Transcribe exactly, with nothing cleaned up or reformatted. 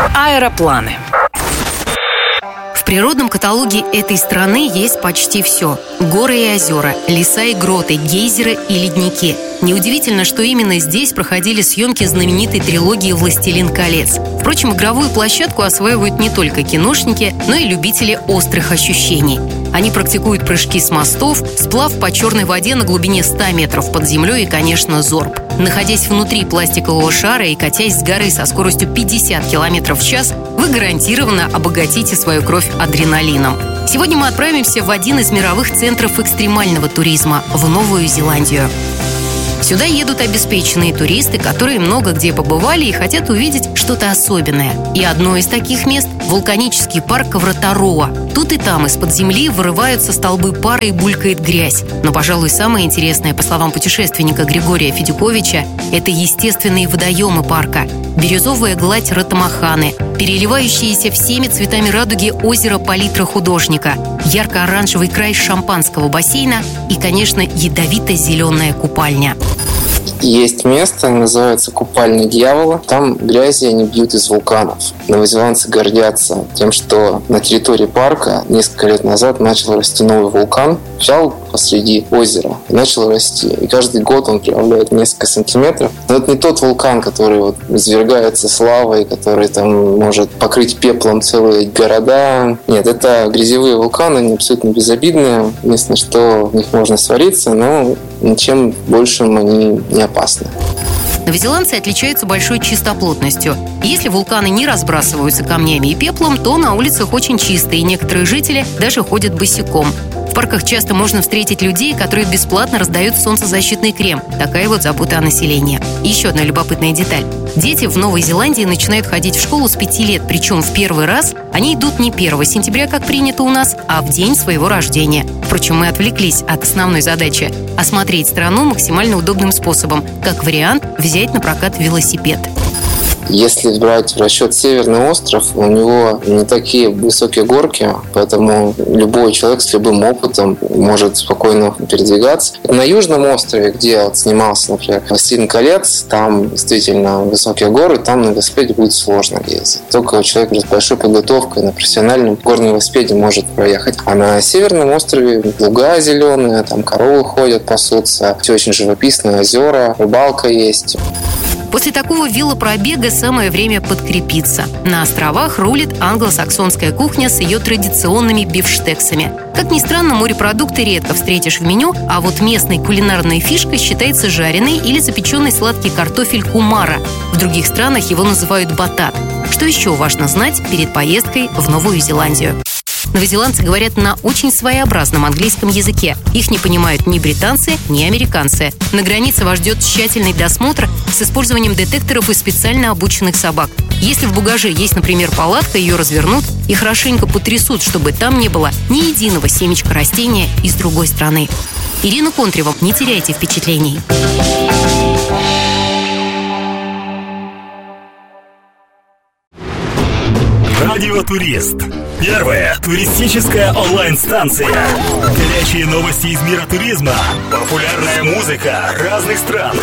Про аэропланы. В природном каталоге этой страны есть почти все. Горы и озера, леса и гроты, гейзеры и ледники. Неудивительно, что именно здесь проходили съемки знаменитой трилогии «Властелин колец». Впрочем, игровую площадку осваивают не только киношники, но и любители острых ощущений. Они практикуют прыжки с мостов, сплав по черной воде на глубине ста метров под землей и, конечно, зорб. Находясь внутри пластикового шара и катясь с горы со скоростью пятьдесят километров в час, вы гарантированно обогатите свою кровь адреналином. Сегодня мы отправимся в один из мировых центров экстремального туризма – в Новую Зеландию. Сюда едут обеспеченные туристы, которые много где побывали и хотят увидеть что-то особенное. И одно из таких мест – вулканический парк Вратароа. Тут и там из-под земли вырываются столбы пара и булькает грязь. Но, пожалуй, самое интересное, по словам путешественника Григория Федюковича, это естественные водоемы парка. Бирюзовая гладь Ротамаханы, переливающиеся всеми цветами радуги озеро палитра художника, ярко-оранжевый край шампанского бассейна и, конечно, ядовито-зеленая купальня. Есть место, называется Купальня Дьявола. Там грязи они бьют из вулканов. Новозеландцы гордятся тем, что на территории парка несколько лет назад начал расти новый вулкан. Взял посреди озера и начал расти. И каждый год он прибавляет несколько сантиметров. Но это не тот вулкан, который вот извергается с лавой, который там может покрыть пеплом целые города. Нет, это грязевые вулканы, они абсолютно безобидные. Единственное, что в них можно свариться, но ничем большим они не опасны. Новозеландцы отличаются большой чистоплотностью. Если вулканы не разбрасываются камнями и пеплом, то на улицах очень чисто, и некоторые жители даже ходят босиком. В парках часто можно встретить людей, которые бесплатно раздают солнцезащитный крем. Такая вот забота о населении. И еще одна любопытная деталь. Дети в Новой Зеландии начинают ходить в школу с пяти лет, причем в первый раз они идут не первого сентября, как принято у нас, а в день своего рождения. Впрочем, мы отвлеклись от основной задачи – осмотреть страну максимально удобным способом. Как вариант, взять на прокат велосипед. Если брать в расчет Северный остров, у него не такие высокие горки, поэтому любой человек с любым опытом может спокойно передвигаться. На Южном острове, где вот снимался, например, «Властелин колец», там действительно высокие горы, там на велосипеде будет сложно ездить. Только человек с большой подготовкой на профессиональном горном велосипеде может проехать. А на Северном острове луга зеленые, там коровы ходят, пасутся, все очень живописно, озера, рыбалка есть. После такого велопробега самое время подкрепиться. На островах рулит англосаксонская кухня с ее традиционными бифштексами. Как ни странно, морепродукты редко встретишь в меню, а вот местной кулинарной фишкой считается жареный или запеченный сладкий картофель кумара. В других странах его называют батат. Что еще важно знать перед поездкой в Новую Зеландию? Новозеландцы говорят на очень своеобразном английском языке. Их не понимают ни британцы, ни американцы. На границе вас ждет тщательный досмотр с использованием детекторов и специально обученных собак. Если в багаже есть, например, палатка, ее развернут и хорошенько потрясут, чтобы там не было ни единого семечка растения из другой страны. Ирина Контрева, не теряйте впечатлений. Радиотурист. Первая туристическая онлайн-станция. Горячие новости из мира туризма. Популярная музыка разных стран.